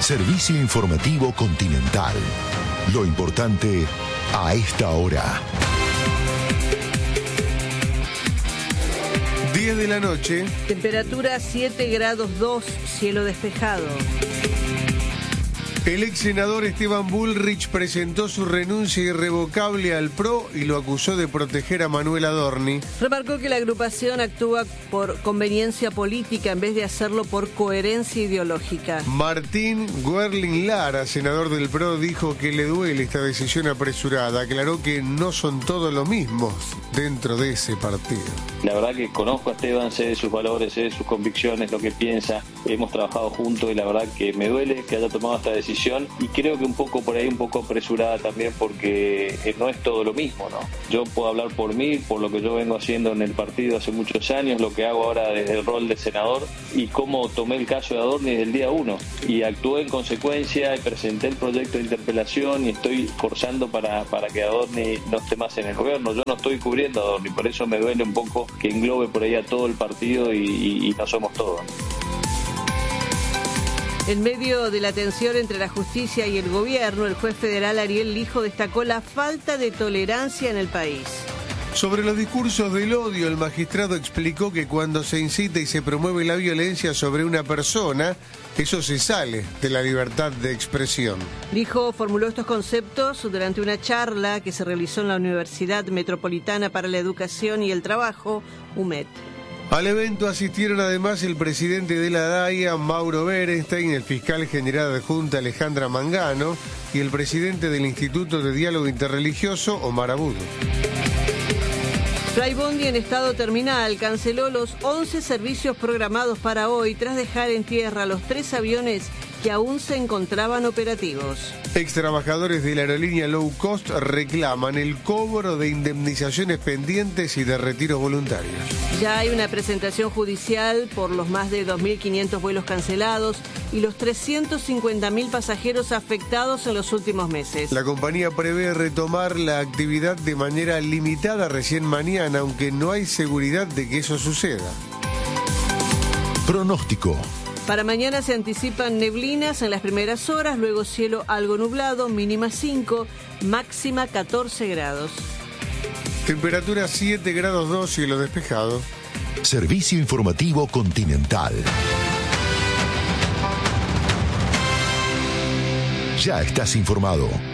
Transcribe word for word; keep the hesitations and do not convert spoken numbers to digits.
Servicio informativo Continental. Lo importante a esta hora. diez de la noche. Temperatura siete grados dos, cielo despejado. El ex senador Esteban Bullrich presentó su renuncia irrevocable al P R O y lo acusó de proteger a Manuel Adorni. Remarcó que la agrupación actúa por conveniencia política en vez de hacerlo por coherencia ideológica. Martín Guerling Lara, senador del P R O, dijo que le duele esta decisión apresurada. Aclaró que no son todos los mismos dentro de ese partido. La verdad que conozco a Esteban, sé de sus valores, sé de sus convicciones, lo que piensa. Hemos trabajado juntos y la verdad que me duele que haya tomado esta decisión. Y creo que un poco por ahí, un poco apresurada también, porque no es todo lo mismo, ¿no? Yo puedo hablar por mí, por lo que yo vengo haciendo en el partido hace muchos años, lo que hago ahora desde el rol de senador y cómo tomé el caso de Adorni desde el día uno. Y actué en consecuencia y presenté el proyecto de interpelación y estoy forzando para, para que Adorni no esté más en el gobierno. Yo no estoy cubriendo a Adorni, por eso me duele un poco que englobe por ahí a todo el partido y, y, y no somos todos. En medio de la tensión entre la justicia y el gobierno, el juez federal Ariel Lijo destacó la falta de tolerancia en el país. Sobre los discursos del odio, el magistrado explicó que cuando se incita y se promueve la violencia sobre una persona, eso se sale de la libertad de expresión. Lijo formuló estos conceptos durante una charla que se realizó en la Universidad Metropolitana para la Educación y el Trabajo, U M E T. Al evento asistieron además el presidente de la D A I A, Mauro Berenstein, el fiscal general adjunta Alejandra Mangano y el presidente del Instituto de Diálogo Interreligioso, Omar Abudo. Flybondi, en estado terminal, canceló los once servicios programados para hoy tras dejar en tierra los tres aviones que aún se encontraban operativos. Ex trabajadores de la aerolínea low cost reclaman el cobro de indemnizaciones pendientes y de retiros voluntarios. Ya hay una presentación judicial por los más de dos mil quinientos vuelos cancelados y los trescientos cincuenta mil pasajeros afectados en los últimos meses. La compañía prevé retomar la actividad de manera limitada recién mañana, aunque no hay seguridad de que eso suceda. Pronóstico. Para mañana se anticipan neblinas en las primeras horas, luego cielo algo nublado, mínima cinco, máxima catorce grados. Temperatura siete grados dos, cielo despejado. Servicio informativo Continental. Ya estás informado.